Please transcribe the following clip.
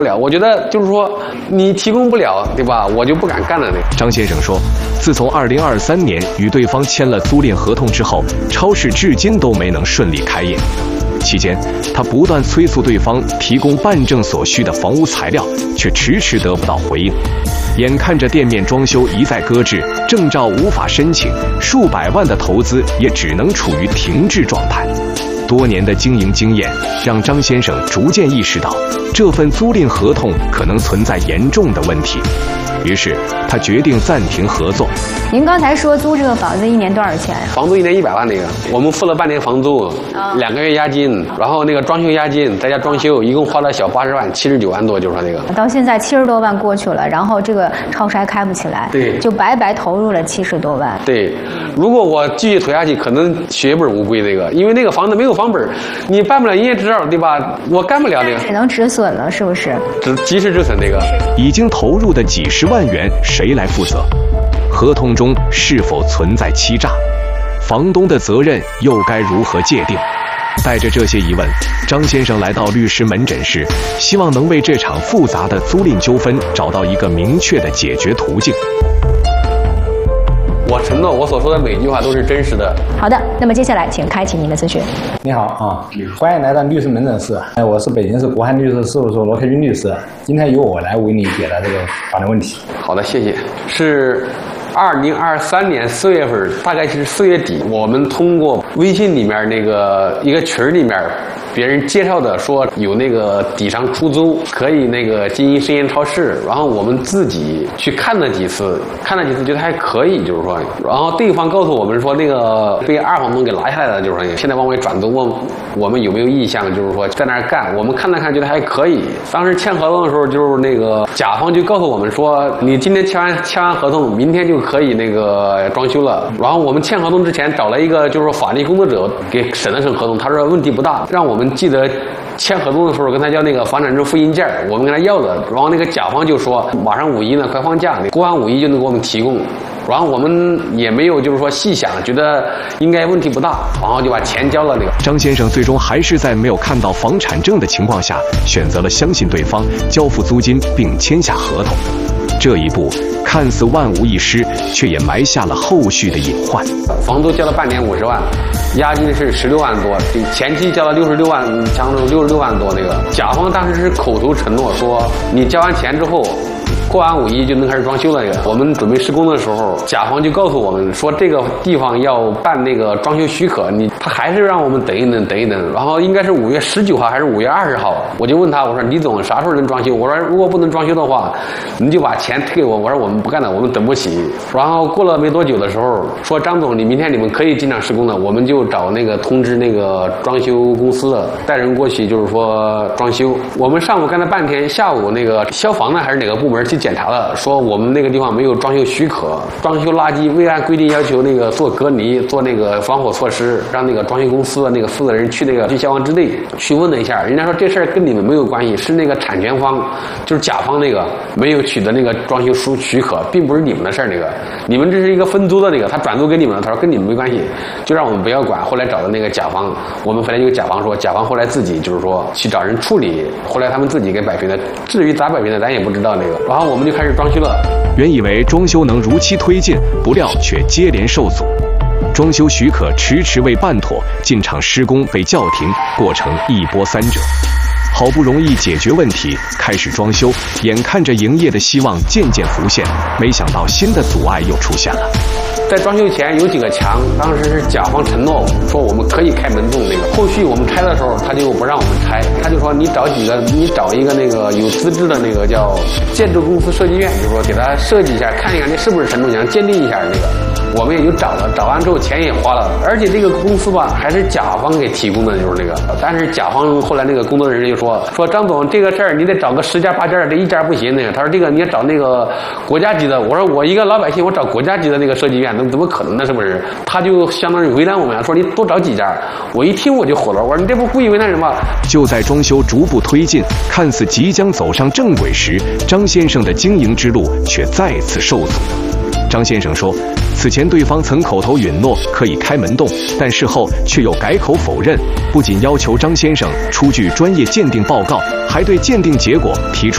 不了，我觉得就是说你提供不了，对吧？我就不敢干了呢。 张先生说，自从2023年与对方签了租赁合同之后，超市至今都没能顺利开业。期间，他不断催促对方提供办证所需的房屋材料，却迟迟得不到回应。眼看着店面装修一再搁置，证照无法申请，数百万的投资也只能处于停滞状态。多年的经营经验让张先生逐渐意识到，这份租赁合同可能存在严重的问题。于是他决定暂停合作。 您刚才说租这个房子1年多少钱呀？ 房租1年100万那个，我们付了半年房租，2个月押金，然后那个装修押金再加装修，一共花了小80万，79万多，就是说那个。 到现在70多万过去了，然后这个超市还开不起来， 对， 就白白投入了70多万。 对，如果我继续投下去，可能血本无归那个，因为那个房子没有房本，你办不了营业执照，对吧？我干不了那个， 只能止损了，是不是？ 及时止损那个。 已经投入的几十万元，谁来负责？合同中是否存在欺诈？房东的责任又该如何界定？带着这些疑问，张先生来到律师门诊时，希望能为这场复杂的租赁纠纷找到一个明确的解决途径。 我承诺，我所说的每句话都是真实的。 好的，那么接下来请开启您的咨询。 你好啊，欢迎来到律师门诊室。我是北京市国翰律师事务所罗克军律师，今天由我来为你解答这个法律问题。 好的，谢谢。是2023年4月份，大概是4月底，我们通过微信里面那个一个群里面，别人介绍的说有那个抵偿出租，可以那个经营生鲜超市，然后我们自己去看了几次觉得还可以，就是说，然后对方告诉我们说那个被二房东给拿下来了，就是说现在往外转租，问我们有没有意向，就是说在那儿干，我们看了看觉得还可以。当时签合同的时候，就是那个甲方就告诉我们说，你今天签完合同，明天就可以那个装修了。然后我们签合同之前找了一个就是说法律工作者给审了审合同，他说问题不大，让我们记得签合同的时候跟他要那个房产证复印件，我们跟他要了。然后那个甲方就说马上5一呢，快放假，过完5一就能给我们提供。然后我们也没有就是说细想，觉得应该问题不大，然后就把钱交了那个。 张先生最终还是在没有看到房产证的情况下，选择了相信对方，交付租金并签下合同。这一步看似万无一失，却也埋下了后续的隐患。 房租交了半年50万，押金是16万多，前期交了66万，相当于66万多那个。甲方当时是口头承诺说，你交完钱之后，过完5一就能开始装修了。我们准备施工的时候，甲方就告诉我们说，这个地方要办那个装修许可，他还是让我们等一等。然后应该是5月19号还是5月20号，我就问他，我说李总啥时候能装修？我说如果不能装修的话，你就把钱退给我。我说我们不干了，我们等不起。然后过了没多久的时候，说张总，你明天你们可以进场施工了。我们就找那个通知那个装修公司的带人过去，就是说装修。我们上午干了半天，下午那个消防呢还是哪个部门去检查了，说我们那个地方没有装修许可，装修垃圾未按规定要求那个做隔离，做那个防火措施，让那个装修公司的那个负责人去消防支队去问了一下，人家说这事儿跟你们没有关系，是那个产权方就是甲方那个没有取得那个装修许可，并不是你们的事儿，那个你们这是一个分租的那个，他转租给你们了，他说跟你们没关系，就让我们不要管。后来找的那个甲方，我们回来就甲方说，甲方后来自己就是说去找人处理，后来他们自己给摆平的，至于咋摆平的咱也不知道那个。然后我们就开始装修了。 原以为装修能如期推进，不料却接连受阻。装修许可迟迟未办妥，进场施工被叫停，过程一波三折。好不容易解决问题，开始装修，眼看着营业的希望渐渐浮现，没想到新的阻碍又出现了。 在装修前有几个墙，当时是甲方承诺说我们可以开门洞那个，后续我们拆的时候他就不让我们拆，他就说你找一个那个有资质的那个叫建筑公司设计院，就是说给他设计一下，看一下那是不是承重墙，鉴定一下那个。我们也就找了，找完之后钱也花了，而且这个公司吧还是甲方给提供的，就是那个。但是甲方后来那个工作人员就说张总，这个事儿你得找个10家8家，这一家不行那个。他说这个你要找那个国家级的。我说我一个老百姓，我找国家级的那个设计院，怎么可能呢？是不是？他就相当于为难我们，说你多找几家。我一听我就火了，我说你这不故意为难人吗？ 就在装修逐步推进，看似即将走上正轨时，张先生的经营之路却再次受阻。张先生说，此前对方曾口头允诺可以开门洞，但事后却又改口否认，不仅要求张先生出具专业鉴定报告，还对鉴定结果提出